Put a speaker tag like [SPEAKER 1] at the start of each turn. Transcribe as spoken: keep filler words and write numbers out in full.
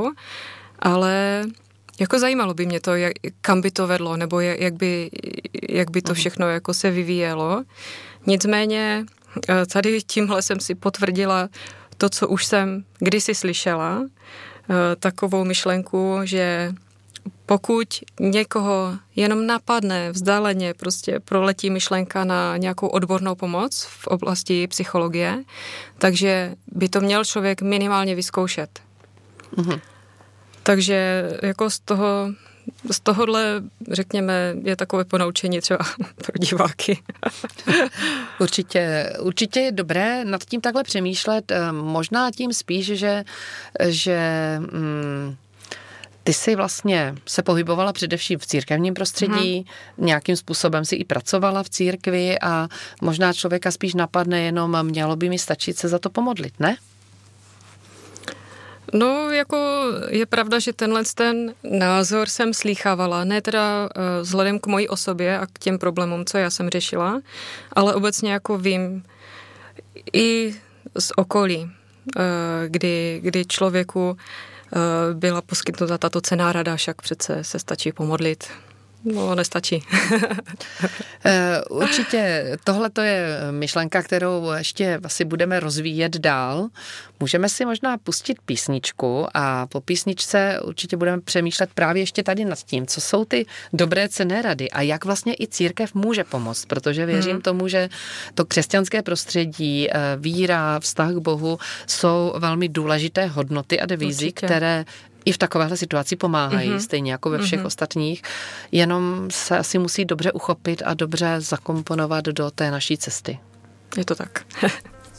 [SPEAKER 1] myšlenku, ale jako zajímalo by mě to, jak, kam by to vedlo, nebo jak, jak, by, jak by to všechno jako se vyvíjelo. Nicméně tady tímhle jsem si potvrdila to, co už jsem kdysi slyšela, takovou myšlenku, že pokud někoho jenom napadne vzdáleně, prostě proletí myšlenka na nějakou odbornou pomoc v oblasti psychologie, takže by to měl člověk minimálně vyzkoušet. Mhm. Takže jako z toho, z tohohle, řekněme, je takové ponaučení třeba pro diváky.
[SPEAKER 2] Určitě, určitě je dobré nad tím takhle přemýšlet, možná tím spíš, že, že mm, ty jsi vlastně se pohybovala především v církevním prostředí, hmm. nějakým způsobem si i pracovala v církvi a možná člověka spíš napadne jenom, mělo by mi stačit se za to pomodlit, ne?
[SPEAKER 1] No, jako je pravda, že tenhle ten názor jsem slýchávala, ne teda uh, vzhledem k mojí osobě a k těm problémům, co já jsem řešila, ale obecně jako vím i z okolí, uh, kdy, kdy člověku uh, byla poskytnuta tato cenná rada, však přece se stačí pomodlit. No, nestačí.
[SPEAKER 2] Určitě tohle to je myšlenka, kterou ještě asi budeme rozvíjet dál. Můžeme si možná pustit písničku a po písničce určitě budeme přemýšlet právě ještě tady nad tím, co jsou ty dobré cenné rady a jak vlastně i církev může pomoct, protože věřím hmm. tomu, že to křesťanské prostředí, víra, vztah k Bohu jsou velmi důležité hodnoty a devízy, určitě. Které i v takovéhle situaci pomáhají, mm-hmm. stejně jako ve všech mm-hmm. ostatních, jenom se asi musí dobře uchopit a dobře zakomponovat do té naší cesty.
[SPEAKER 1] Je to tak.